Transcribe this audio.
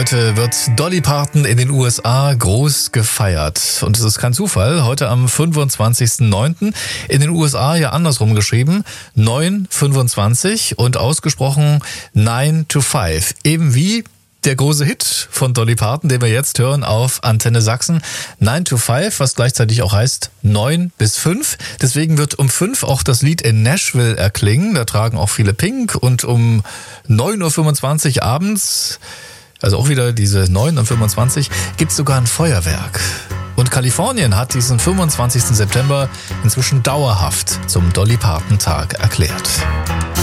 Heute wird Dolly Parton in den USA groß gefeiert. Und es ist kein Zufall. Heute am 25.09. in den USA ja andersrum geschrieben. 9:25 und ausgesprochen 9 to 5. Eben wie der große Hit von Dolly Parton, den wir jetzt hören auf Antenne Sachsen. 9 to 5, was gleichzeitig auch heißt 9 bis 5. Deswegen wird um 5 auch das Lied in Nashville erklingen. Da tragen auch viele Pink. Und um 9:25 Uhr abends, also auch wieder diese 9:25 Uhr, gibt es sogar ein Feuerwerk. Und Kalifornien hat diesen 25. September inzwischen dauerhaft zum Dolly Parton Tag erklärt.